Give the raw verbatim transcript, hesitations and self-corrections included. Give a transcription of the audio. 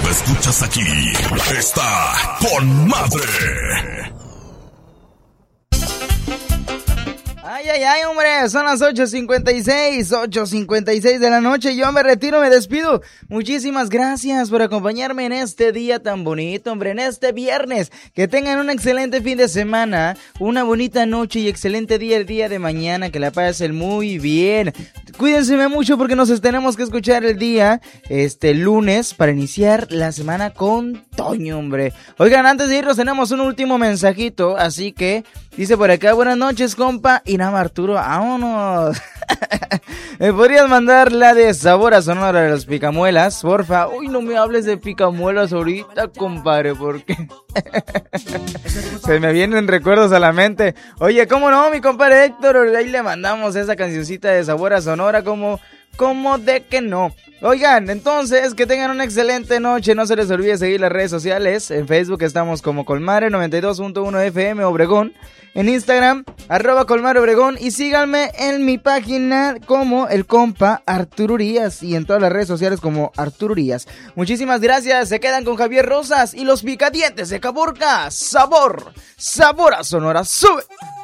lo escuchas aquí. Está con madre. Ay, ay, ay, hombre, son las ocho cincuenta y seis, ocho cincuenta y seis de la noche. Yo me retiro, me despido. Muchísimas gracias por acompañarme en este día tan bonito, hombre, en este viernes. Que tengan un excelente fin de semana, una bonita noche y excelente día el día de mañana. Que la pasen muy bien. Cuídense mucho porque nos tenemos que escuchar el día, este lunes, para iniciar la semana con Toño, hombre. Oigan, antes de irnos tenemos un último mensajito, así que dice por acá: buenas noches, compa Irán Arturo, vámonos. ¿Me podrías mandar la de Sabor a Sonora de los Picamuelas, porfa? Uy, no me hables de Picamuelas ahorita, compadre, porque se me vienen recuerdos a la mente. Oye, ¿cómo no, mi compadre Héctor? Ahí le mandamos esa cancioncita de Sabor a Sonora, como... ¿Cómo de que no? Oigan, entonces, que tengan una excelente noche. No se les olvide seguir las redes sociales. En Facebook estamos como Colmare noventa y dos punto uno F M Obregón. En Instagram, arroba Colmare Obregón. Y síganme en mi página como el compa Arturo Urias. Y en todas las redes sociales como Arturo Urias. Muchísimas gracias. Se quedan con Javier Rosas y los Picadientes de Caborca. Sabor, sabor a Sonora. ¡Sube!